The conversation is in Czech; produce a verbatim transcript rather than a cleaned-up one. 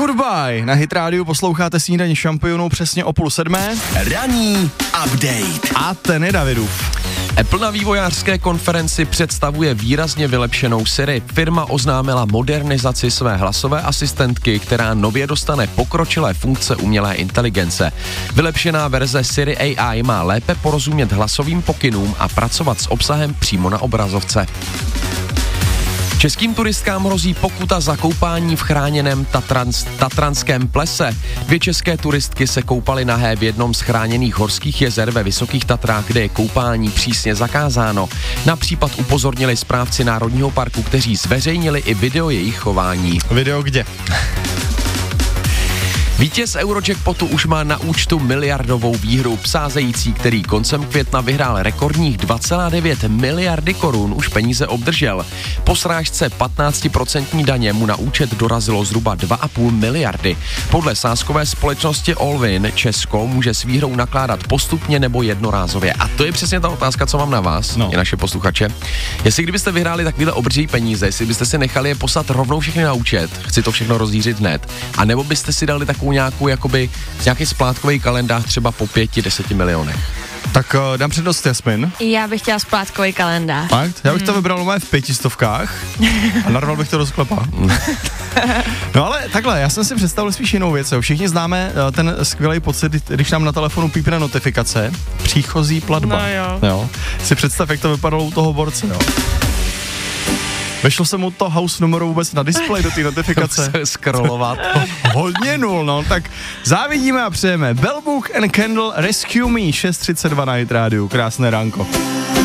Goodbye. Na Hit rádiu posloucháte Snídaní šampionů přesně o půl sedmé. Ranní update. A ten je Davidův. Apple na vývojářské konferenci představuje výrazně vylepšenou Siri. Firma oznámila modernizaci své hlasové asistentky, která nově dostane pokročilé funkce umělé inteligence. Vylepšená verze Siri A I má lépe porozumět hlasovým pokynům a pracovat s obsahem přímo na obrazovce. Českým turistkám hrozí pokuta za koupání v chráněném Tatrans, Tatranském plese. Dvě české turistky se koupaly nahé v jednom z chráněných horských jezer ve Vysokých Tatrách, kde je koupání přísně zakázáno. Na případ upozornili správci Národního parku, kteří zveřejnili i video jejich chování. Video kde? Vítěz Eurojackpotu už má na účtu miliardovou výhru. Sázející, který koncem května vyhrál rekordních dva celá devět miliardy korun, už peníze obdržel. Po srážce patnáct procent daně mu na účet dorazilo zhruba dva a půl miliardy. Podle sázkové společnosti Allwin Česko může s výhrou nakládat postupně nebo jednorázově. A to je přesně ta otázka, co mám na vás, no. I naše posluchače. Jestli kdybyste vyhráli takovýhle obří peníze, jestli byste si nechali je poslat rovnou všechny na účet, chci to všechno rozjířit hned, a nebo byste si dali takovou nějakou, jakoby, nějaký splátkový kalendář třeba po pěti, deseti milionech. Tak uh, dám přednost Jasmin. Já bych chtěla splátkový kalendář. Fakt? Já bych hmm. to vybral nové v pětistovkách a narval bych to do sklepa. No ale takhle, já jsem si představil spíš jinou věc. Jo. Všichni známe uh, ten skvělý pocit, když nám na telefonu pípne notifikace, příchozí platba. No jo. jo. Si představ, jak to vypadalo u toho borce. Jo. Vešlo se mu to house numero vůbec na displej do té notifikace. Scrollovat. Hodně nul, no, tak závidíme a přejeme. Bell Book and Candle Rescue Me, šest třicet dva na Hit rádiu. Krásné ránko.